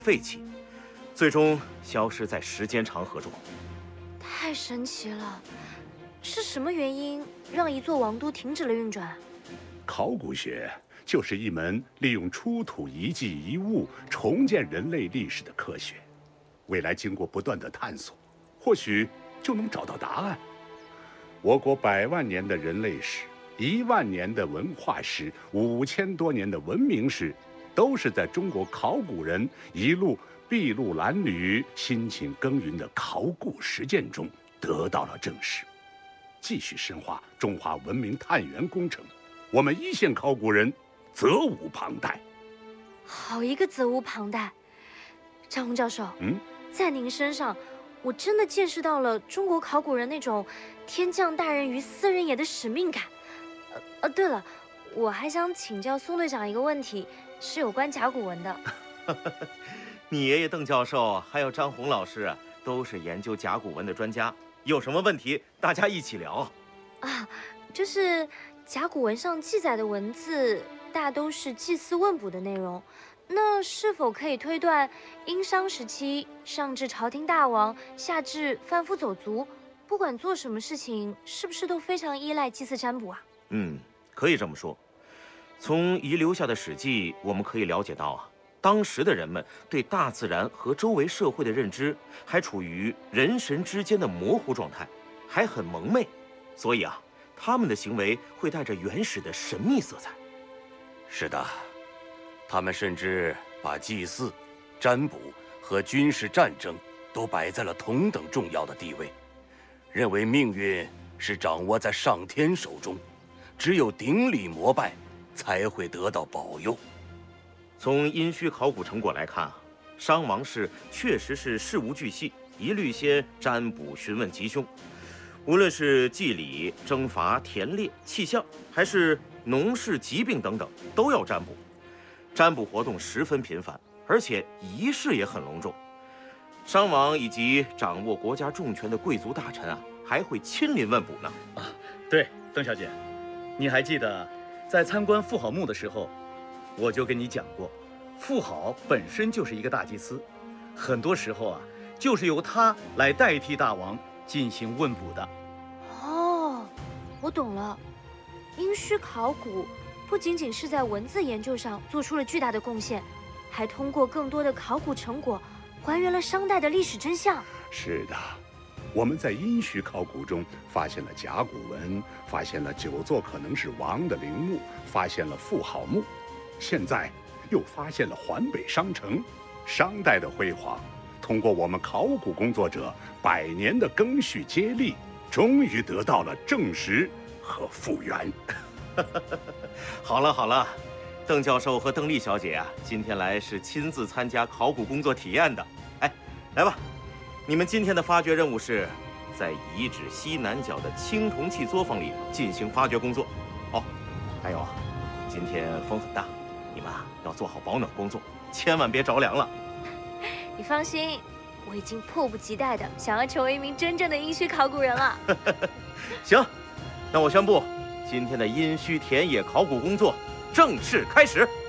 废弃，最终消失在时间长河中。 太神奇了！是什么原因让一座王都停止了运转？ 考古学就是一门利用出土遗迹遗物重建人类历史的科学。未来经过不断的探索，或许就能找到答案。我国100万年的人类史、1万年的文化史、5000多年的文明史，都是在中国考古人一路筚路蓝缕、辛勤耕耘的考古实践中得到了证实。继续深化中华文明探源工程，我们一线考古人责无旁贷。 好一个责无旁贷！张宏教授，在您身上，我真的见识到了中国考古人那种天降大任于斯人也的使命感。对了，我还想请教宋队长一个问题，是有关甲骨文的。 你爷爷邓教授还有张红老师啊，都是研究甲骨文的专家，有什么问题大家一起聊啊。就是甲骨文上记载的文字大都是祭祀问卜的内容，那是否可以推断殷商时期上至朝廷大王，下至贩夫走卒，不管做什么事情，是不是都非常依赖祭祀占卜啊？ 可以这么说。从遗留下的史记，我们可以了解到啊，当时的人们对大自然和周围社会的认知还处于人神之间的模糊状态，还很蒙昧，所以啊，他们的行为会带着原始的神秘色彩。 是的，他们甚至把祭祀、占卜和军事战争都摆在了同等重要的地位，认为命运是掌握在上天手中，只有顶礼膜拜才会得到保佑。 从殷墟考古成果来看啊，商王室确实是事无巨细，一律先占卜询问吉凶。无论是祭礼、征伐、田猎、气象，还是农事、疾病等等，都要占卜。占卜活动十分频繁，而且仪式也很隆重。商王以及掌握国家重权的贵族大臣啊，还会亲临问卜呢。 对，邓小姐，你还记得在参观妇好墓的时候，我就跟你讲过，妇好本身就是一个大祭司，很多时候啊，就是由他来代替大王进行问卜的。 哦，我懂了。殷墟考古不仅仅是在文字研究上做出了巨大的贡献，还通过更多的考古成果还原了商代的历史真相。 是的，我们在殷墟考古中发现了甲骨文，发现了9座可能是王的陵墓，发现了妇好墓，现在又发现了环北商城。商代的辉煌通过我们考古工作者100年的赓续接力，终于得到了证实和复原。 好了，邓教授和邓丽小姐啊，今天来是亲自参加考古工作体验的。哎，来吧，你们今天的发掘任务是在遗址西南角的青铜器作坊里进行发掘工作。哦，还有啊，今天风很大，你们啊要做好保暖工作，千万别着凉了。 你放心，我已经迫不及待的想要成为一名真正的殷墟考古人了。 行，那我宣布，今天的殷墟田野考古工作正式开始。